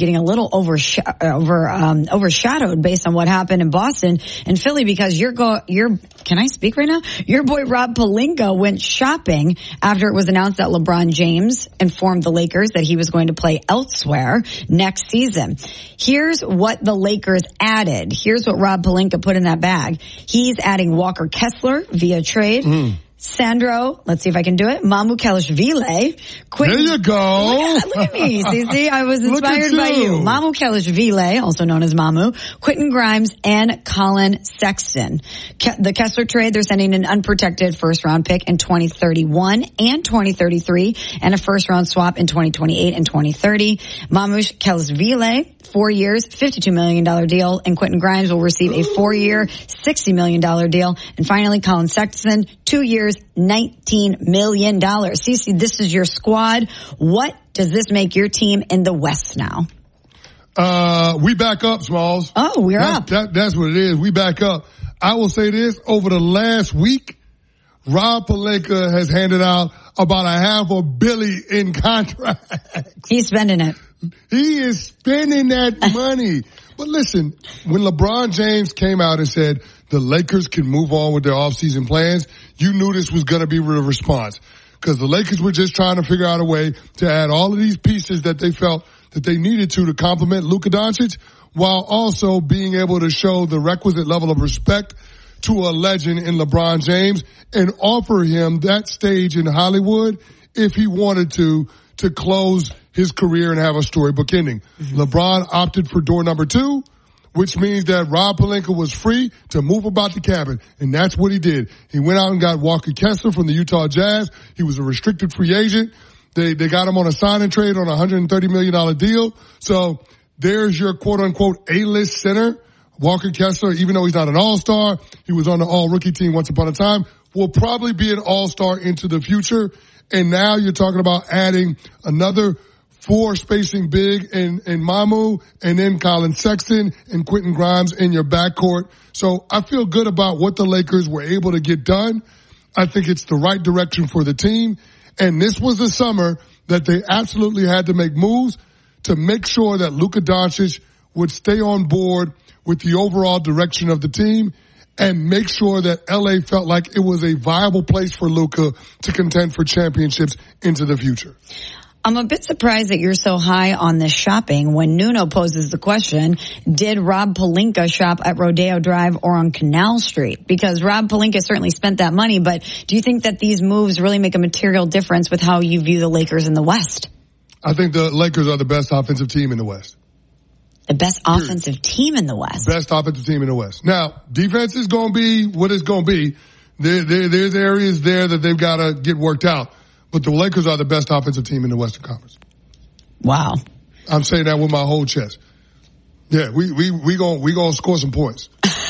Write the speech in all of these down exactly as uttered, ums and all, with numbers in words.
getting a little oversh- over um, overshadowed based on what happened in Boston and Philly because your go your can I speak right now? Your boy Rob Pelinka went shopping after it was announced that LeBron James informed the Lakers that he was going to play elsewhere next season. Here's what the Lakers added. Here's what Rob Pelinka put in that bag. He's adding Walker Kessler via trade. Mm. Sandro, let's see if I can do it. Mamukelashvili. Quentin, there you go. Look at, look at me. See, see, I was inspired you. by you. Mamukelashvili, also known as Mamu, Quentin Grimes, and Colin Sexton. Ke- the Kessler trade, they're sending an unprotected first round pick in twenty thirty-one and twenty thirty-three, and a first round swap in twenty twenty-eight and twenty thirty. Mamukelashvili, four years, fifty-two million dollars deal, and Quentin Grimes will receive a four year, sixty million dollars deal. And finally, Colin Sexton, two years, nineteen million dollars. Cece, this is your squad. What does this make your team in the West now? Uh, we back up, Smalls. Oh, we're that's, up. That, that's what it is. We back up. I will say this, over the last week, Rob Pelinka has handed out about a half a billion in contracts. He's spending it. He is spending that money. But listen, when LeBron James came out and said the Lakers can move on with their offseason plans, you knew this was going to be the response. Because the Lakers were just trying to figure out a way to add all of these pieces that they felt that they needed to to complement Luka Doncic, while also being able to show the requisite level of respect to a legend in LeBron James and offer him that stage in Hollywood if he wanted to, to close his career and have a storybook ending. Mm-hmm. LeBron opted for door number two, which means that Rob Pelinka was free to move about the cabin. And that's what he did. He went out and got Walker Kessler from the Utah Jazz. He was a restricted free agent. They, they got him on a sign and trade on a one hundred thirty million dollars deal. So there's your quote unquote A-list center. Walker Kessler, even though he's not an all-star, he was on the all-rookie team once upon a time, will probably be an all-star into the future. And now you're talking about adding another four spacing big in, in Mamu, and then Colin Sexton and Quentin Grimes in your backcourt. So I feel good about what the Lakers were able to get done. I think it's the right direction for the team. And this was the summer that they absolutely had to make moves to make sure that Luka Doncic would stay on board with the overall direction of the team and make sure that L A felt like it was a viable place for Luka to contend for championships into the future. I'm a bit surprised that you're so high on this shopping when Nuno poses the question, did Rob Pelinka shop at Rodeo Drive or on Canal Street? Because Rob Pelinka certainly spent that money, but do you think that these moves really make a material difference with how you view the Lakers in the West? I think the Lakers are the best offensive team in the West. The best Period. offensive team in the West? Best offensive team in the West. Now, defense is going to be what it's going to be. There, there, there's areas there that they've got to get worked out. But the Lakers are the best offensive team in the Western Conference. Wow. I'm saying that with my whole chest. Yeah, we, we, we gon' we gonna score some points.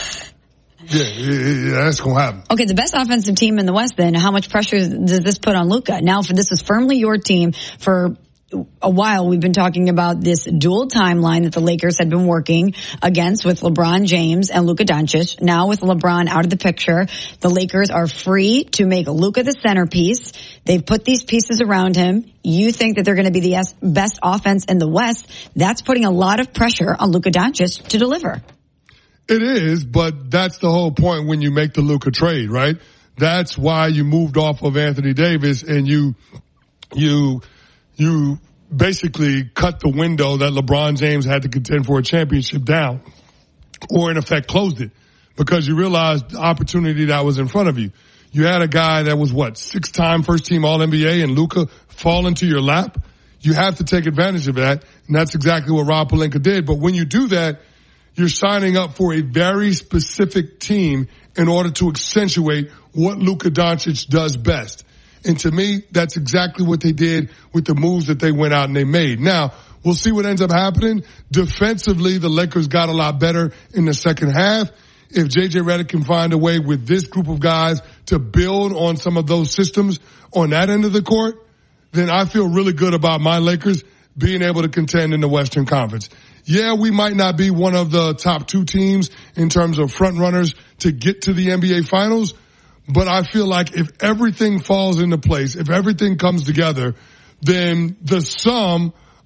yeah, yeah, yeah, that's gonna happen. Okay, the best offensive team in the West then, how much pressure does this put on Luka? Now, for this is firmly your team. For a while, we've been talking about this dual timeline that the Lakers had been working against with LeBron James and Luka Doncic. Now with LeBron out of the picture, the Lakers are free to make Luka the centerpiece. They've put these pieces around him. You think that they're going to be the best offense in the West. That's putting a lot of pressure on Luka Doncic to deliver. It is, but that's the whole point when you make the Luka trade, right? That's why you moved off of Anthony Davis and you, you, you basically cut the window that LeBron James had to contend for a championship down, or in effect closed it, because you realized the opportunity that was in front of you. You had a guy that was what, six-time first-team All N B A and Luka fall into your lap. You have to take advantage of that, and that's exactly what Rob Pelinka did. But when you do that, you're signing up for a very specific team in order to accentuate what Luka Doncic does best. And to me, that's exactly what they did with the moves that they went out and they made. Now, we'll see what ends up happening. Defensively, the Lakers got a lot better in the second half. If J J Redick can find a way with this group of guys to build on some of those systems on that end of the court, then I feel really good about my Lakers being able to contend in the Western Conference. Yeah, we might not be one of the top two teams in terms of front runners to get to the N B A Finals, but I feel like if everything falls into place, if everything comes together, then the sum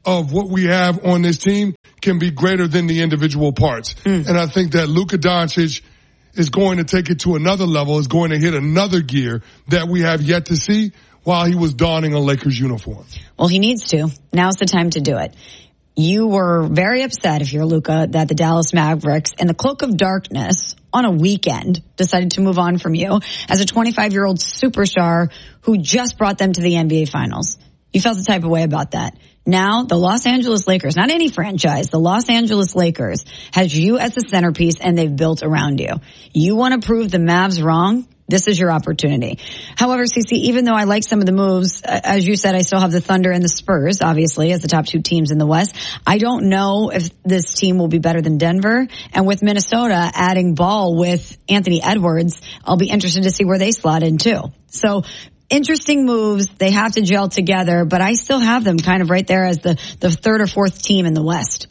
of what we have on this team can be greater than the individual parts. Mm. And I think that Luka Doncic is going to take it to another level, is going to hit another gear that we have yet to see while he was donning a Lakers uniform. Well, he needs to. Now's the time to do it. You were very upset, if you're Luka, that the Dallas Mavericks, in the cloak of darkness on a weekend, decided to move on from you as a twenty-five-year-old superstar who just brought them to the N B A Finals. You felt the type of way about that. Now, the Los Angeles Lakers, not any franchise, the Los Angeles Lakers has you as the centerpiece and they've built around you. You want to prove the Mavs wrong? This is your opportunity. However, C C, even though I like some of the moves, as you said, I still have the Thunder and the Spurs, obviously, as the top two teams in the West. I don't know if this team will be better than Denver. And with Minnesota adding Ball with Anthony Edwards, I'll be interested to see where they slot in too. So, interesting moves. They have to gel together, but I still have them kind of right there as the, the third or fourth team in the West.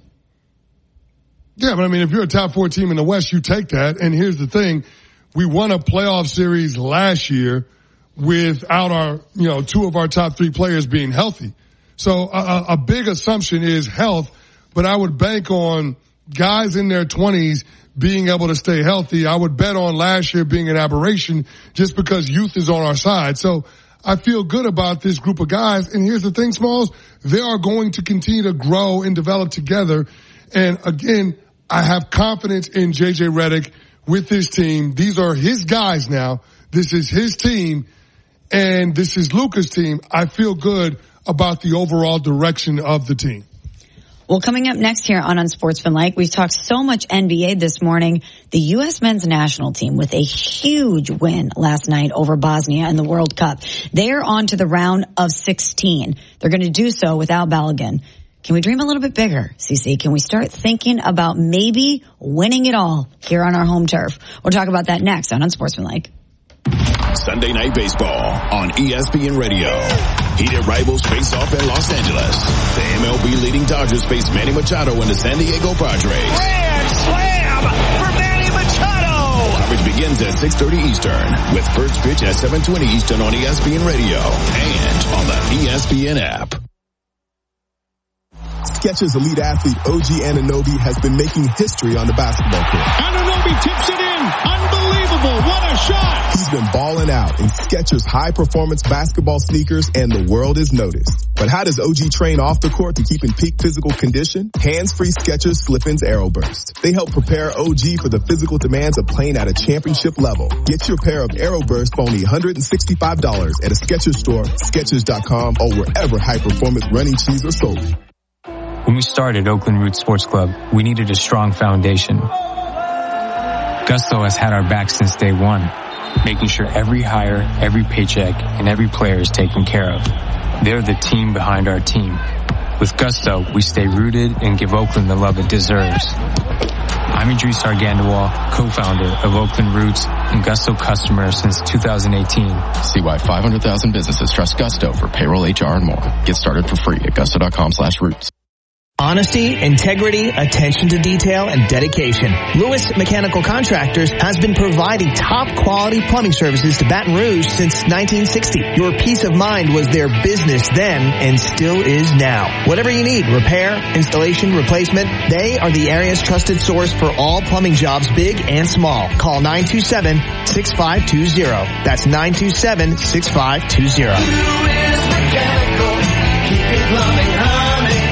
Yeah, but I mean, if you're a top four team in the West, you take that. And here's the thing. We won a playoff series last year without our, you know, two of our top three players being healthy. So a, a big assumption is health, but I would bank on guys in their twenties being able to stay healthy. I would bet on last year being an aberration just because youth is on our side. So I feel good about this group of guys. And here's the thing, Smalls, they are going to continue to grow and develop together. And again, I have confidence in J J Redick with this team. These are his guys now. This is his team, and this is Luka's team. I feel good about the overall direction of the team. Well, coming up next here on Unsportsmanlike, we've talked so much N B A this morning. The U S men's national team with a huge win last night over Bosnia in the World Cup. They're on to the round of sixteen. They're going to do so without Balogun. Can we dream a little bit bigger, Cece? Can we start thinking about maybe winning it all here on our home turf? We'll talk about that next on Unsportsmanlike. Sunday Night Baseball on E S P N Radio. Heated rivals face off in Los Angeles. The M L B leading Dodgers face Manny Machado and the San Diego Padres. Grand slam for Manny Machado! Coverage begins at six thirty Eastern with first pitch at seven twenty Eastern on E S P N Radio and on the E S P N app. Skechers elite athlete O G Anunoby has been making history on the basketball court. Anunoby tips it in. Unbelievable. What a shot. He's been balling out in Skechers high-performance basketball sneakers, and the world is noticed. But how does O G train off the court to keep in peak physical condition? Hands-free Skechers Slip-ins Aeroburst. They help prepare O G for the physical demands of playing at a championship level. Get your pair of Aeroburst for only one hundred sixty-five dollars at a Skechers store, Skechers dot com, or wherever high-performance running shoes are sold. When we started Oakland Roots Sports Club, we needed a strong foundation. Gusto has had our back since day one, making sure every hire, every paycheck, and every player is taken care of. They're the team behind our team. With Gusto, we stay rooted and give Oakland the love it deserves. I'm Idris Argandawal, co-founder of Oakland Roots and Gusto customer since two thousand eighteen. See why five hundred thousand businesses trust Gusto for payroll, H R, and more. Get started for free at gusto dot com slash roots. Honesty, integrity, attention to detail, and dedication. Lewis Mechanical Contractors has been providing top-quality plumbing services to Baton Rouge since nineteen sixty. Your peace of mind was their business then and still is now. Whatever you need, repair, installation, replacement, they are the area's trusted source for all plumbing jobs, big and small. Call nine two seven, six five two zero. That's nine two seven, six five two zero. Lewis Mechanical, keep your plumbing humming.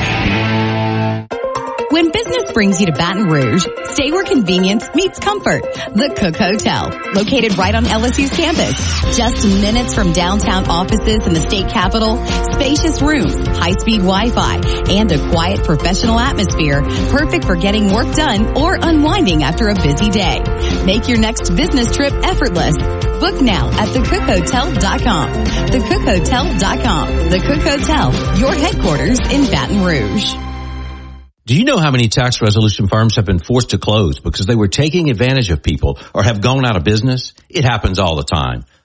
When business brings you to Baton Rouge, stay where convenience meets comfort. The Cook Hotel, located right on L S U's campus. Just minutes from downtown offices in the state capitol, spacious rooms, high-speed Wi-Fi, and a quiet professional atmosphere, perfect for getting work done or unwinding after a busy day. Make your next business trip effortless. Book now at the cook hotel dot com. the cook hotel dot com. The Cook Hotel, your headquarters in Baton Rouge. Do you know how many tax resolution firms have been forced to close because they were taking advantage of people or have gone out of business? It happens all the time.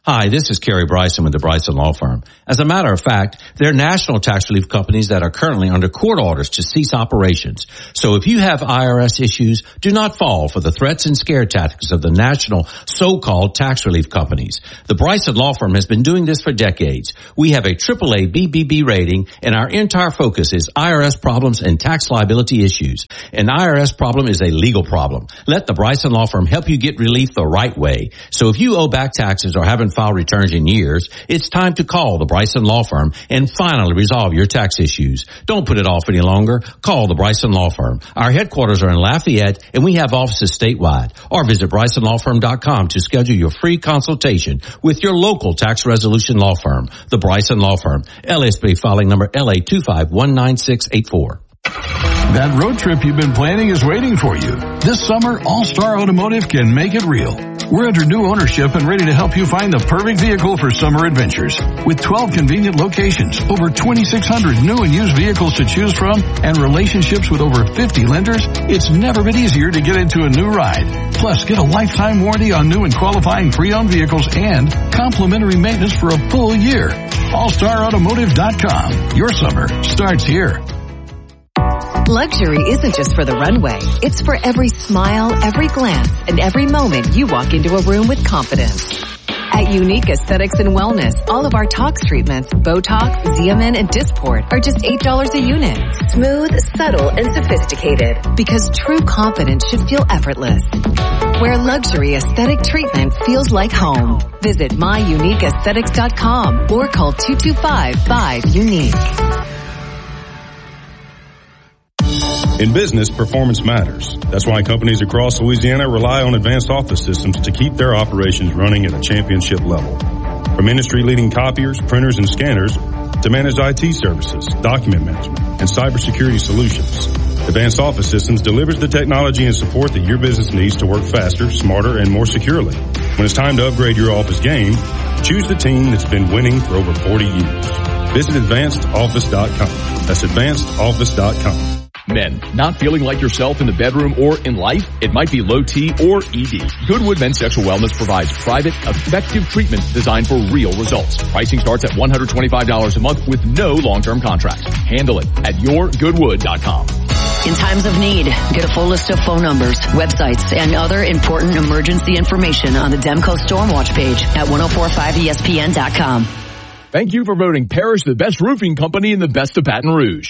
Hi, this is Kerry Bryson with the Bryson Law Firm. As a matter of fact, they're national tax relief companies that are currently under court orders to cease operations. So if you have I R S issues, do not fall for the threats and scare tactics of the national so-called tax relief companies. The Bryson Law Firm has been doing this for decades. We have a triple A B B B rating, and our entire focus is I R S problems and tax liability issues. An I R S problem is a legal problem. Let the Bryson Law Firm help you get relief the right way. So if you owe back taxes or haven't filed returns in years, it's time to call the Bryson Law Firm and finally resolve your tax issues. Don't put it off any longer. Call the Bryson Law Firm. Our headquarters are in Lafayette, and we have offices statewide. Or visit Bryson Law Firm dot com to schedule your free consultation with your local tax resolution law firm. The Bryson Law Firm. L S B filing number L A two five one nine six eight four. That road trip you've been planning is waiting for you. This summer, All-Star Automotive can make it real. We're under new ownership and ready to help you find the perfect vehicle for summer adventures. With twelve convenient locations, over twenty-six hundred new and used vehicles to choose from, and relationships with over fifty lenders, it's never been easier to get into a new ride. Plus, get a lifetime warranty on new and qualifying pre-owned vehicles and complimentary maintenance for a full year. All Star Automotive dot com. Your summer starts here. Luxury isn't just for the runway. It's for every smile, every glance, and every moment you walk into a room with confidence. At Unique Aesthetics and Wellness, all of our Tox treatments, Botox, Xeomin, and Dysport are just eight dollars a unit. Smooth, subtle, and sophisticated. Because true confidence should feel effortless. Where luxury aesthetic treatment feels like home. Visit my unique aesthetics dot com or call two two five, five, unique. In business, performance matters. That's why companies across Louisiana rely on advanced office systems to keep their operations running at a championship level. From industry-leading copiers, printers, and scanners to managed I T services, document management, and cybersecurity solutions, Advanced Office Systems delivers the technology and support that your business needs to work faster, smarter, and more securely. When it's time to upgrade your office game, choose the team that's been winning for over forty years. Visit advanced office dot com. That's advanced office dot com. Men, not feeling like yourself in the bedroom or in life? It might be low T or E D. Goodwood Men's Sexual Wellness provides private, effective treatment designed for real results. Pricing starts at one hundred twenty-five dollars a month with no long-term contract. Handle it at your goodwood dot com. In times of need, get a full list of phone numbers, websites, and other important emergency information on the Demco Stormwatch page at ten forty-five E S P N dot com. Thank you for voting Parrish the best roofing company in the best of Baton Rouge.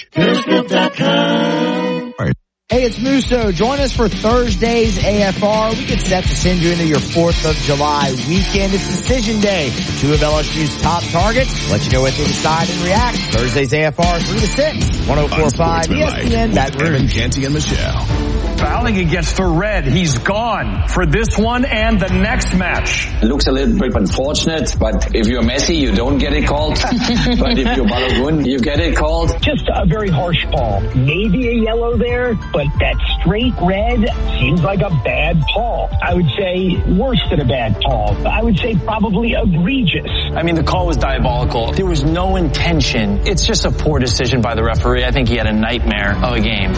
Hey, it's Musso. Join us for Thursday's A F R. We get set to send you into your fourth of July weekend. It's Decision Day. Two of L S U's top targets. Let you know what they decide and react. Thursday's A F R, three to six. ten forty-five E S P N, Baton Rouge. Evan Canty and Michelle. Fouling against the red. He's gone for this one and the next match. It looks a little bit unfortunate, but if you're Messi, you don't get it called. But if you're Balogun, you get it called. Just a very harsh call. Maybe a yellow there, but that straight red seems like a bad call. I would say worse than a bad call. I would say probably egregious. I mean, the call was diabolical. There was no intention. It's just a poor decision by the referee. I think he had a nightmare of a game.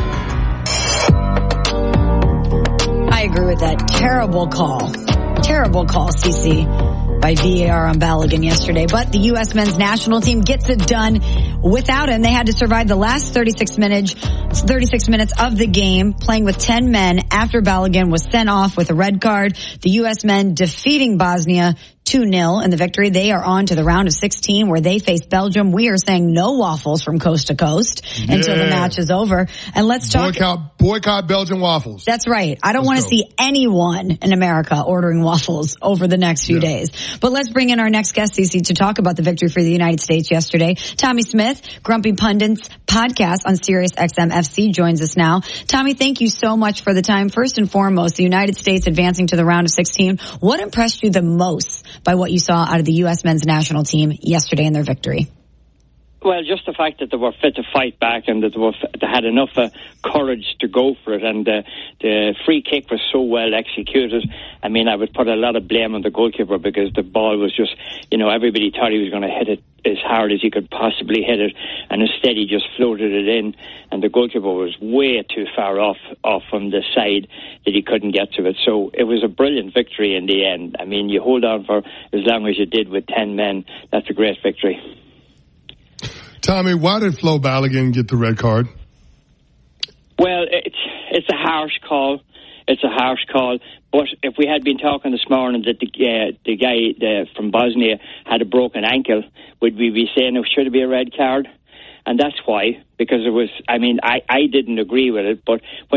I agree with that. Terrible call. Terrible call, C C, by V A R on Balogun yesterday. But the U S men's national team gets it done without him. They had to survive the last thirty-six minutes, thirty-six minutes of the game, playing with ten men after Balogun was sent off with a red card. The U S men defeating Bosnia two nil in the victory. They are on to the round of sixteen where they face Belgium. We are saying no waffles from coast to coast yeah. until the match is over. And let's talk. Boycott, boycott Belgian waffles. That's right. I don't want to see anyone in America ordering waffles over the next few yeah. days. But let's bring in our next guest, Cece, to talk about the victory for the United States yesterday. Tommy Smith, Grumpy Pundits podcast on Sirius X M F C, joins us now. Tommy, thank you so much for the time. First and foremost, the United States advancing to the round of sixteen. What impressed you the most by what you saw out of the U S men's national team yesterday in their victory? Well, just the fact that they were fit to fight back and that they, were, they had enough uh, courage to go for it, and uh, the free kick was so well executed. I mean, I would put a lot of blame on the goalkeeper because the ball was just, you know, everybody thought he was going to hit it as hard as he could possibly hit it, and instead he just floated it in, and the goalkeeper was way too far off off from the side that he couldn't get to it. So it was a brilliant victory in the end. I mean, you hold on for as long as you did with ten men, that's a great victory. Tommy, why did Flo Balogun get the red card? Well, it's it's a harsh call. It's a harsh call. But if we had been talking this morning that the uh, the guy the, from Bosnia had a broken ankle, would we be saying it should be a red card? And that's why, because it was, I mean, I, I didn't agree with it, but when